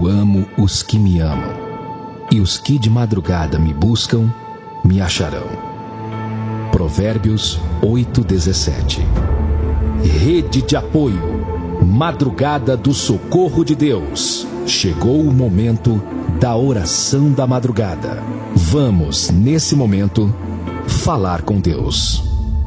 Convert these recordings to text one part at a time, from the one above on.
amo os que me amam, e os que de madrugada me buscam, me acharão. Provérbios 8:17. Rede de apoio, madrugada do socorro de Deus. Chegou o momento da oração da madrugada. Vamos, nesse momento, falar com Deus.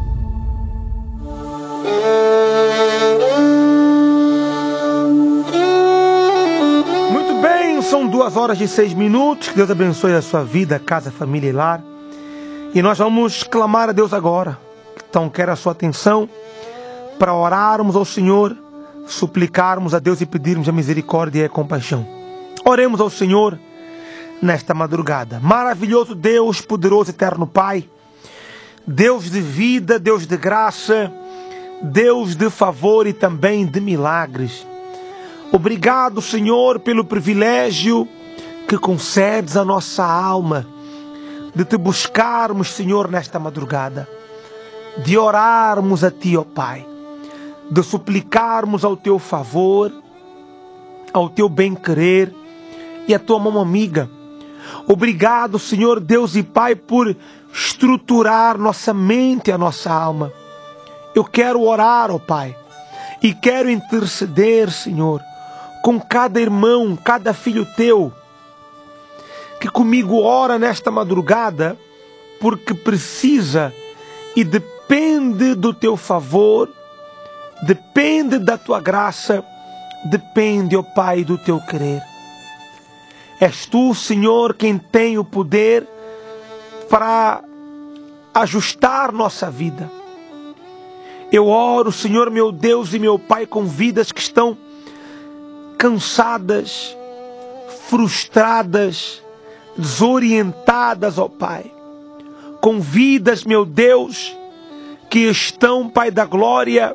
Muito bem, são 2h06. Que Deus abençoe a sua vida, casa, família e lar. E nós vamos clamar a Deus agora. Então quero a sua atenção para orarmos ao Senhor, suplicarmos a Deus e pedirmos a misericórdia e a compaixão. Oremos ao Senhor nesta madrugada. Maravilhoso Deus, poderoso eterno Pai, Deus de vida, Deus de graça, Deus de favor e também de milagres. Obrigado, Senhor, pelo privilégio que concedes à nossa alma de te buscarmos, Senhor, nesta madrugada, de orarmos a Ti, ó Pai, de suplicarmos ao Teu favor, ao Teu bem-querer e à Tua mão amiga. Obrigado, Senhor Deus e Pai, por estruturar nossa mente e a nossa alma. Eu quero orar, ó Pai, e quero interceder, Senhor, com cada irmão, cada filho Teu, que comigo ora nesta madrugada, porque precisa e depende do Teu favor, depende da Tua graça, depende, ó Pai, do Teu querer. És Tu, Senhor, quem tem o poder para ajustar nossa vida. Eu oro, Senhor, meu Deus e meu Pai, com vidas que estão cansadas, frustradas, desorientadas, ó Pai. Com vidas, meu Deus, que estão, Pai da glória,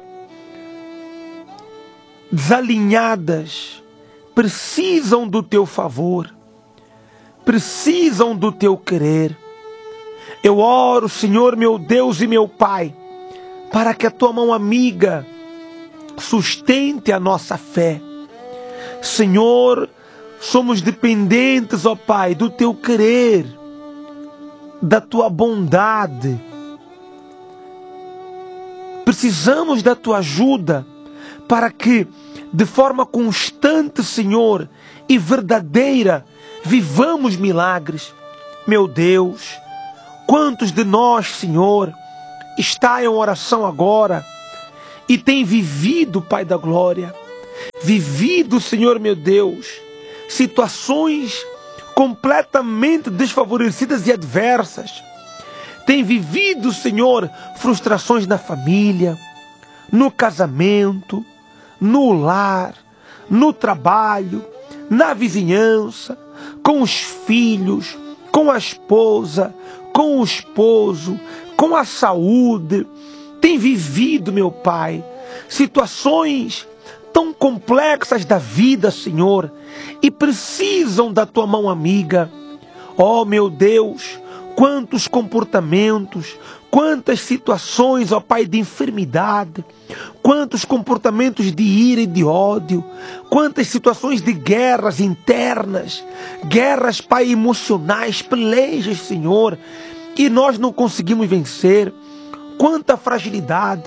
desalinhadas, precisam do Teu favor, precisam do Teu querer. Eu oro, Senhor, meu Deus e meu Pai, para que a Tua mão amiga sustente a nossa fé. Senhor, somos dependentes, ó Pai, do Teu querer, da Tua bondade. Precisamos da Tua ajuda para que, de forma constante, Senhor, e verdadeira, vivamos milagres. Meu Deus, quantos de nós, Senhor, está em oração agora e tem vivido, Pai da glória, vivido, Senhor meu Deus, situações completamente desfavorecidas e adversas. Tem vivido, Senhor, frustrações na família, no casamento, no lar, no trabalho, na vizinhança, com os filhos, com a esposa, com o esposo, com a saúde. Tem vivido, meu Pai, situações tão complexas da vida, Senhor, e precisam da Tua mão amiga. Ó, meu Deus, quantos comportamentos, quantas situações, ó Pai, de enfermidade, quantos comportamentos de ira e de ódio, quantas situações de guerras internas, guerras, Pai, emocionais, pelejas, Senhor, e nós não conseguimos vencer. Quanta fragilidade,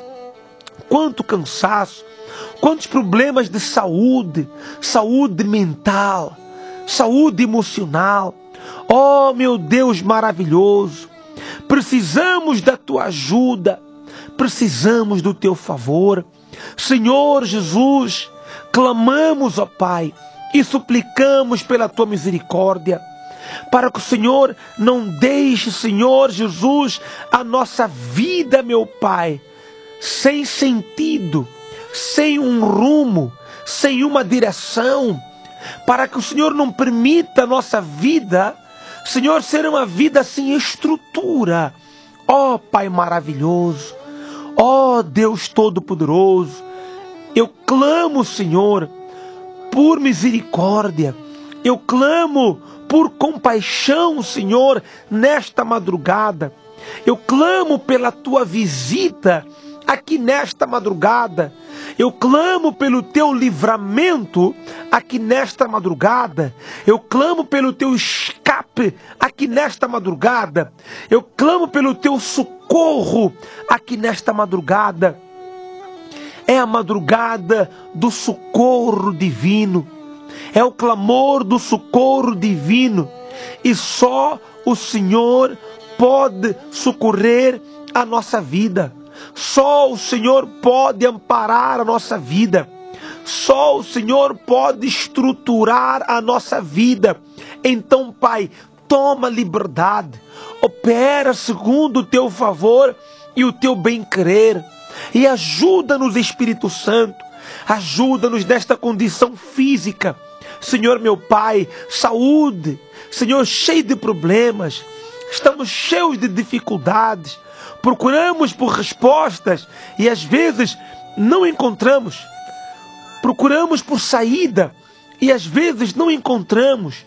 quanto cansaço, quantos problemas de saúde, saúde mental, saúde emocional. Oh, meu Deus maravilhoso, precisamos da Tua ajuda, precisamos do Teu favor. Senhor Jesus, clamamos, ó Pai, e suplicamos pela Tua misericórdia, para que o Senhor não deixe, Senhor Jesus, a nossa vida, meu Pai, sem sentido, sem um rumo, sem uma direção, para que o Senhor não permita a nossa vida, Senhor, ser uma vida sem estrutura. Ó Pai maravilhoso, ó Deus Todo-Poderoso, eu clamo, Senhor, por misericórdia, eu clamo por compaixão, Senhor, nesta madrugada. Eu clamo pela Tua visita aqui nesta madrugada. Eu clamo pelo teu livramento aqui nesta madrugada. Eu clamo pelo teu escape aqui nesta madrugada. Eu clamo pelo teu socorro aqui nesta madrugada. É a madrugada do socorro divino. É o clamor do socorro divino. E só o Senhor pode socorrer a nossa vida. Só o Senhor pode amparar a nossa vida. Só o Senhor pode estruturar a nossa vida. Então, Pai, toma liberdade. Opera segundo o teu favor e o teu bem-querer. E ajuda-nos, Espírito Santo. Ajuda-nos nesta condição física. Senhor, meu Pai, saúde. Senhor, cheio de problemas. Estamos cheios de dificuldades. Procuramos por respostas e às vezes não encontramos. Procuramos por saída e às vezes não encontramos.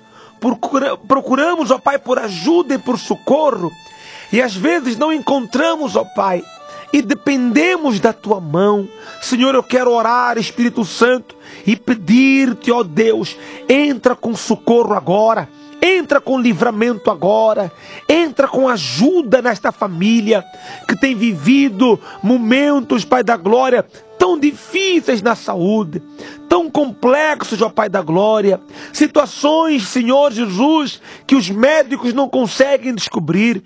Procuramos, ó Pai, por ajuda e por socorro e às vezes não encontramos, ó Pai. E dependemos da Tua mão. Senhor, eu quero orar, Espírito Santo, e pedir-te, ó Deus, entra com socorro agora. Entra com livramento agora. Entra com ajuda nesta família que tem vivido momentos, Pai da glória, tão difíceis na saúde, tão complexos, ó Pai da glória. Situações, Senhor Jesus, que os médicos não conseguem descobrir.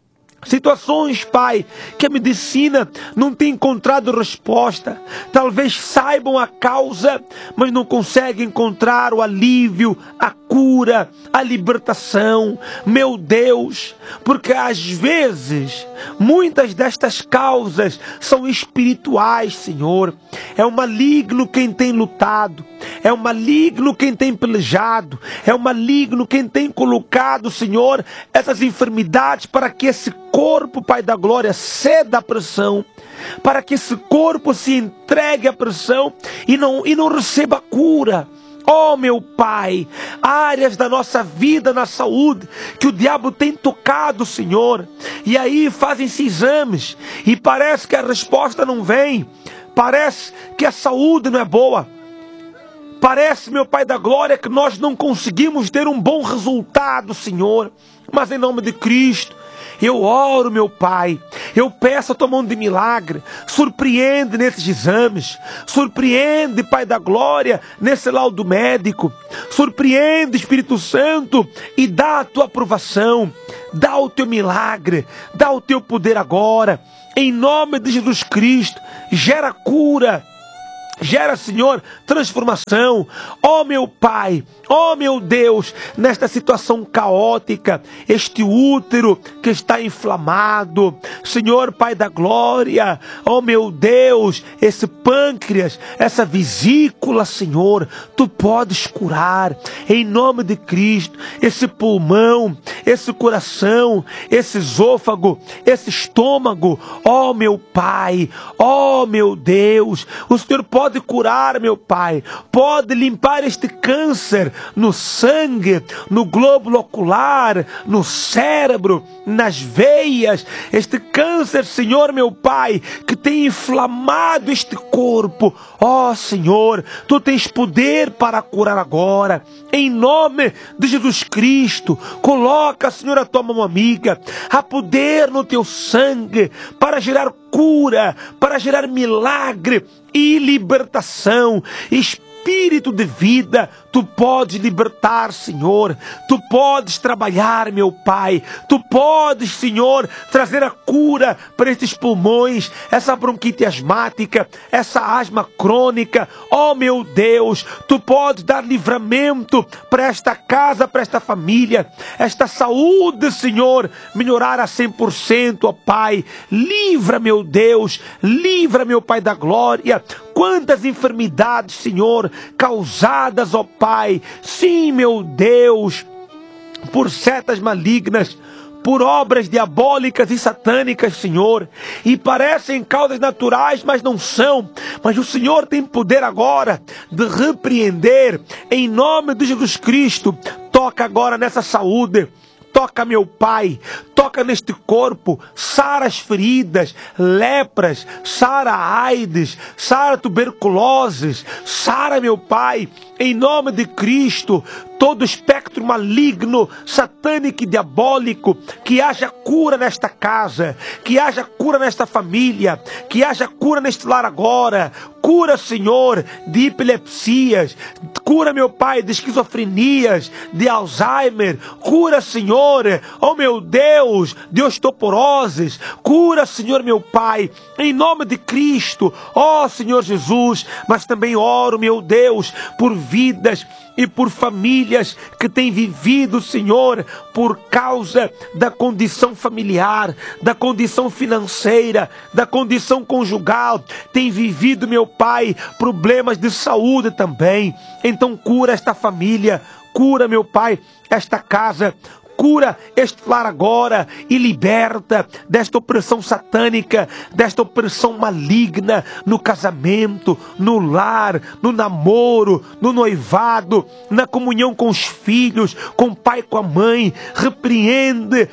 Situações, Pai, que a medicina não tem encontrado resposta. Talvez saibam a causa, mas não conseguem encontrar o alívio, a cura, a libertação. Meu Deus, porque às vezes, muitas destas causas são espirituais, Senhor. É o maligno quem tem lutado. É o maligno quem tem pelejado. É o maligno quem tem colocado, Senhor, essas enfermidades para que esse corpo, Pai da glória, ceda à pressão, para que esse corpo se entregue à pressão e não receba cura. Oh, meu Pai, áreas da nossa vida na saúde que o diabo tem tocado, Senhor, e aí fazem-se exames e parece que a resposta não vem, parece que a saúde não é boa. Parece, meu Pai da glória, que nós não conseguimos ter um bom resultado, Senhor. Mas em nome de Cristo, eu oro, meu Pai, eu peço a Tua mão de milagre, surpreende nesses exames, surpreende, Pai da glória, nesse laudo médico, surpreende, Espírito Santo, e dá a Tua aprovação, dá o Teu milagre, dá o Teu poder agora, em nome de Jesus Cristo, gera cura, gera, Senhor, transformação. Ó meu Pai, ó meu Deus, nesta situação caótica, este útero que está inflamado, Senhor, Pai da glória, ó meu Deus, esse pâncreas, essa vesícula, Senhor, Tu podes curar, em nome de Cristo, esse pulmão, esse coração, esse esôfago, esse estômago, ó meu Pai, ó meu Deus, o Senhor pode curar, meu Pai, pode limpar este câncer no sangue, no glóbulo ocular, no cérebro, nas veias, este câncer, Senhor, meu Pai, que tem inflamado este corpo. Ó Senhor, Tu tens poder para curar agora, em nome de Jesus Cristo. Coloca, Senhor, a Tua mão amiga, há poder no Teu sangue para gerar cura, para gerar milagre e libertação. Espírito de vida, Tu podes libertar, Senhor. Tu podes trabalhar, meu Pai. Tu podes, Senhor, trazer a cura para estes pulmões, essa bronquite asmática, essa asma crônica. Oh, meu Deus, Tu podes dar livramento para esta casa, para esta família. Esta saúde, Senhor, melhorar a 100%, ó Pai. Livra, meu Deus. Livra, meu Pai da glória. Quantas enfermidades, Senhor, causadas, ó Pai, sim, meu Deus, por setas malignas, por obras diabólicas e satânicas, Senhor, e parecem causas naturais, mas não são. Mas o Senhor tem poder agora de repreender, em nome de Jesus Cristo. Toca agora nessa saúde. toca, meu Pai, toca neste corpo, sara as feridas, lepras, sara a AIDS, sara tuberculoses, sara, meu Pai, em nome de Cristo, todo espectro maligno, satânico e diabólico, que haja cura nesta casa, que haja cura nesta família, que haja cura neste lar agora. Cura, Senhor, de epilepsias, cura, meu Pai, de esquizofrenias, de Alzheimer, cura, Senhor, oh meu Deus, de osteoporoses, cura, Senhor, meu Pai, em nome de Cristo, ó Senhor Jesus. Mas também oro, meu Deus, por vidas e por famílias que têm vivido, Senhor, por causa da condição familiar, da condição financeira, da condição conjugal, têm vivido, meu Pai, problemas de saúde também. Então cura esta família, cura, meu Pai, esta casa, cura este lar agora e liberta desta opressão satânica, desta opressão maligna no casamento, no lar, no namoro, no noivado, na comunhão com os filhos, com o pai, com a mãe. Repreende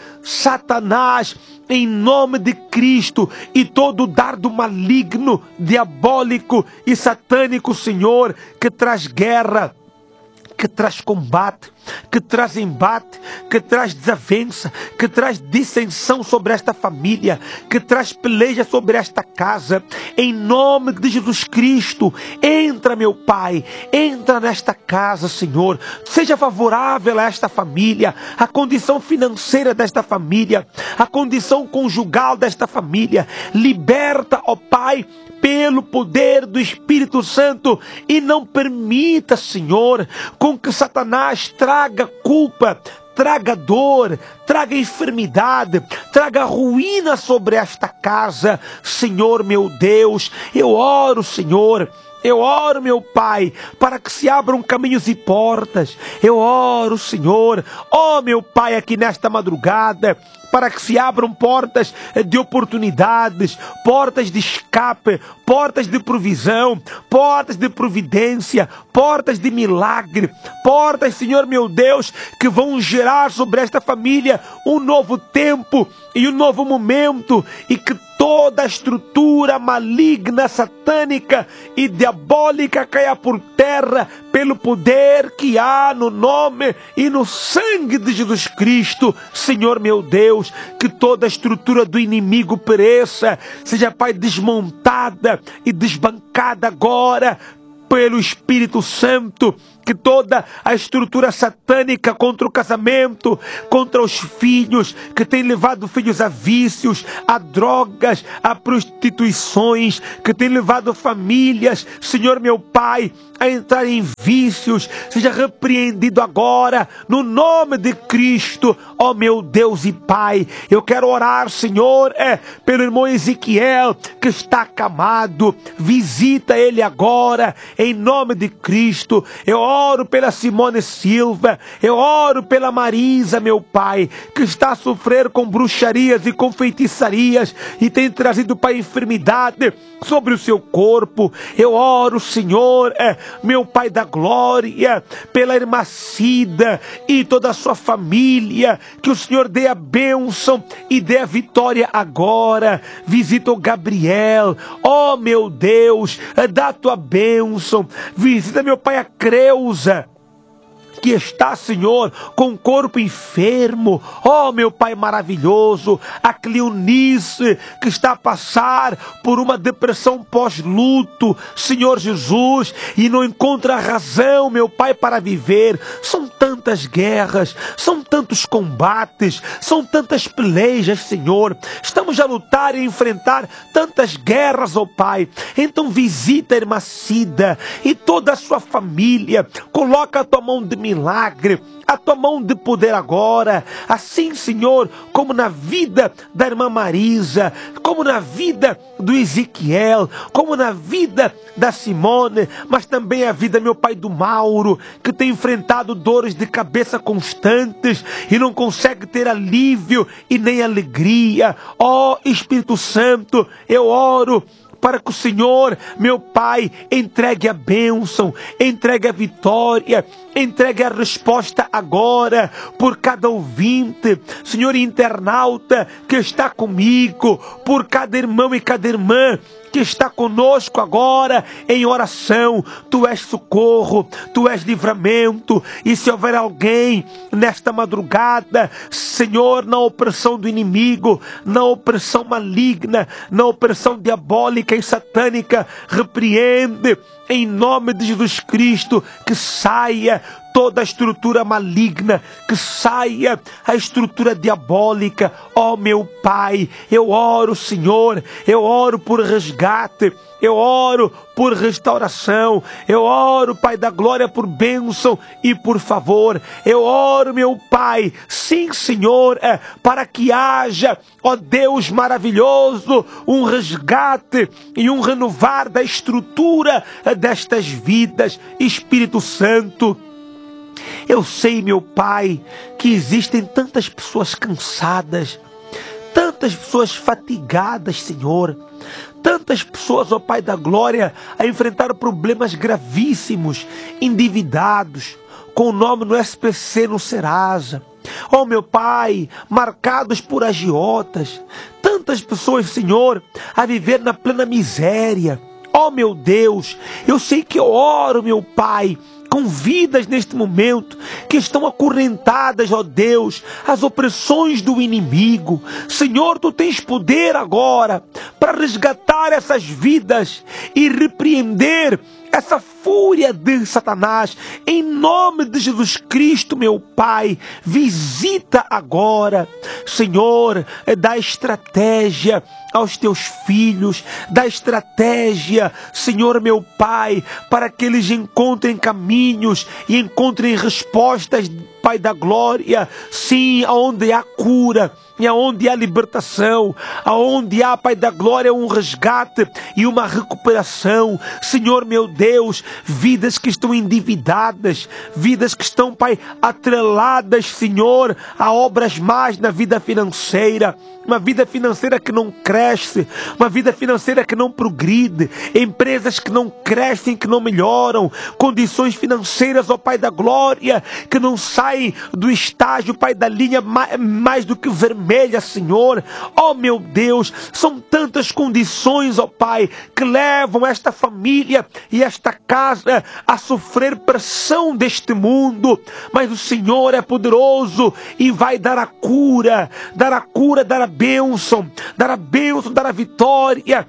Satanás em nome de Cristo e todo dardo maligno, diabólico e satânico, Senhor, que traz guerra, que traz combate, que traz embate, que traz desavença, que traz dissensão sobre esta família, que traz peleja sobre esta casa. Em nome de Jesus Cristo, entra, meu Pai, entra nesta casa, Senhor. Seja favorável a esta família, a condição financeira desta família, a condição conjugal desta família. Liberta, ó Pai, pelo poder do Espírito Santo, e não permita, Senhor, com que Satanás traga culpa, traga dor, traga enfermidade, traga ruína sobre esta casa. Senhor, meu Deus, eu oro, Senhor, eu oro, meu Pai, para que se abram caminhos e portas. Eu oro, Senhor, ó meu Pai, aqui nesta madrugada, para que se abram portas de oportunidades, portas de escape, portas de provisão, portas de providência, portas de milagre, portas, Senhor meu Deus, que vão gerar sobre esta família um novo tempo e um novo momento, e que toda a estrutura maligna, satânica e diabólica caia por terra pelo poder que há no nome e no sangue de Jesus Cristo. Senhor meu Deus, que toda a estrutura do inimigo pereça, seja, Pai, desmontada e desbancada agora pelo Espírito Santo. Que toda a estrutura satânica contra o casamento, contra os filhos, que tem levado filhos a vícios, a drogas, a prostituições, que tem levado famílias, Senhor meu Pai, a entrar em vícios, seja repreendido agora, no nome de Cristo, ó meu Deus e Pai. Eu quero orar, Senhor, pelo irmão Ezequiel, que está acamado. Visita ele agora, em nome de Cristo. Eu oro pela Simone Silva, eu oro pela Marisa, meu Pai, que está a sofrer com bruxarias e com feitiçarias e tem trazido, Pai, enfermidade sobre o seu corpo. Eu oro, Senhor, meu Pai da glória, pela irmã Cida e toda a sua família, que o Senhor dê a bênção e dê a vitória agora. Visita o Gabriel, ó meu Deus, dá a tua bênção. Visita, meu Pai, a Creuza, que está, Senhor, com o corpo enfermo. Oh, meu Pai maravilhoso, a Cleonice, que está a passar por uma depressão pós-luto, Senhor Jesus, e não encontra razão, meu Pai, para viver. São tantas guerras, são tantos combates, são tantas pelejas, Senhor. Estamos a lutar e enfrentar tantas guerras, ó Pai. Então visita a irmã Cida e toda a sua família. Coloca a tua mão de milagre, a tua mão de poder agora, assim, Senhor, como na vida da irmã Marisa, como na vida do Ezequiel, como na vida da Simone, mas também a vida, meu Pai, do Mauro, que tem enfrentado dores de cabeça constantes e não consegue ter alívio e nem alegria. Ó Espírito Santo, eu oro para que o Senhor, meu Pai, entregue a bênção, entregue a vitória, entregue a resposta agora por cada ouvinte, Senhor, internauta que está comigo, por cada irmão e cada irmã que está conosco agora em oração. Tu és socorro, Tu és livramento. E se houver alguém nesta madrugada, Senhor, na opressão do inimigo, na opressão maligna, na opressão diabólica e satânica, repreende em nome de Jesus Cristo, que saia toda a estrutura maligna, que saia a estrutura diabólica. Ó meu Pai, eu oro, Senhor, eu oro por resgate, eu oro por restauração, eu oro, Pai da glória, por bênção e por favor. Eu oro, meu Pai, sim, Senhor, para que haja, ó Deus maravilhoso, um resgate e um renovar da estrutura destas vidas. Espírito Santo, eu sei, meu Pai, que existem tantas pessoas cansadas, tantas pessoas fatigadas, Senhor, tantas pessoas, ó Pai da glória, a enfrentar problemas gravíssimos, endividados, com o nome no SPC, no Serasa, ó meu Pai, marcados por agiotas, tantas pessoas, Senhor, a viver na plena miséria. Ó meu Deus, eu sei que eu oro, meu Pai, com vidas neste momento que estão acorrentadas, ó Deus, às opressões do inimigo. Senhor, Tu tens poder agora para resgatar essas vidas e repreender essa fúria de Satanás. Em nome de Jesus Cristo, meu Pai, visita agora, Senhor, dá estratégia aos Teus filhos, dá estratégia, Senhor, meu Pai, para que eles encontrem caminhos e encontrem respostas, Pai da glória, sim, aonde há cura e aonde há libertação, aonde há, Pai da glória, um resgate e uma recuperação. Senhor, meu Deus, vidas que estão endividadas, vidas que estão, Pai, atreladas, Senhor, a obras más na vida financeira, uma vida financeira que não cresce, uma vida financeira que não progride, empresas que não crescem, que não melhoram, condições financeiras, ó Pai da glória, que não saem do estágio, Pai, da linha mais do que vermelha, Senhor. Ó meu Deus, são tantas condições, ó Pai, que levam esta família e esta casa a sofrer pressão deste mundo, mas o Senhor é poderoso e vai dar a cura, dar a bênção, dar a vitória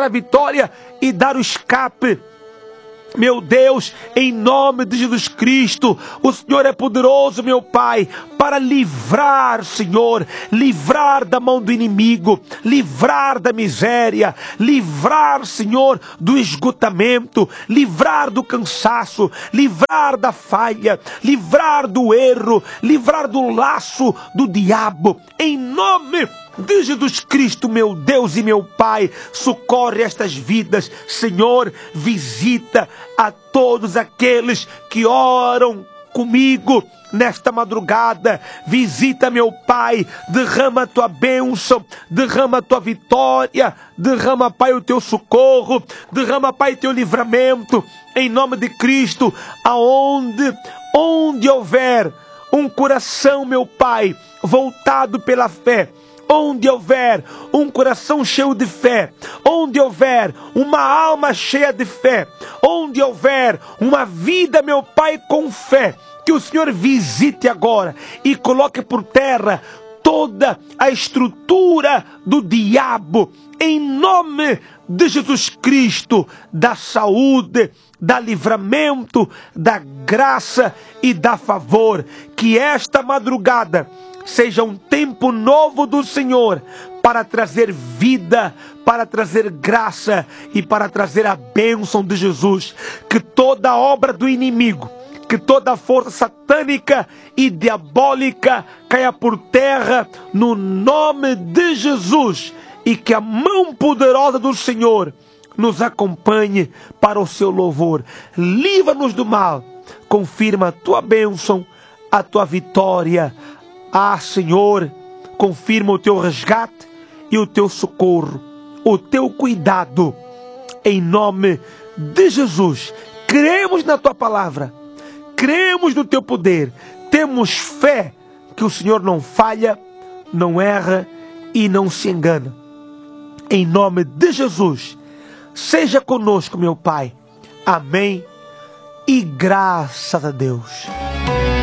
e dar o escape. Meu Deus, em nome de Jesus Cristo, o Senhor é poderoso, meu Pai, para livrar, Senhor, livrar da mão do inimigo, livrar da miséria, livrar, Senhor, do esgotamento, livrar do cansaço, livrar da falha, livrar do erro, livrar do laço do diabo. Em nome de Jesus Cristo, meu Deus e meu Pai, socorre estas vidas, Senhor, visita a todos aqueles que oram comigo nesta madrugada, visita, meu Pai, derrama a Tua bênção, derrama a Tua vitória, derrama, Pai, o Teu socorro, derrama, Pai, Teu livramento, em nome de Cristo, onde houver um coração, meu Pai, voltado pela fé, onde houver um coração cheio de fé, onde houver uma alma cheia de fé, onde houver uma vida, meu Pai, com fé, que o Senhor visite agora e coloque por terra toda a estrutura do diabo, em nome de Jesus Cristo, da saúde, da livramento, da graça e da favor. Que esta madrugada seja um tempo novo do Senhor para trazer vida, para trazer graça e para trazer a bênção de Jesus. Que toda obra do inimigo, que toda força satânica e diabólica caia por terra no nome de Jesus, e que a mão poderosa do Senhor nos acompanhe para o seu louvor. Livra-nos do mal, confirma a tua bênção, a tua vitória. Ah, Senhor, confirma o teu resgate e o teu socorro, o teu cuidado, em nome de Jesus. Cremos na tua palavra, cremos no teu poder, temos fé que o Senhor não falha, não erra e não se engana. Em nome de Jesus, seja conosco, meu Pai. Amém e graças a Deus.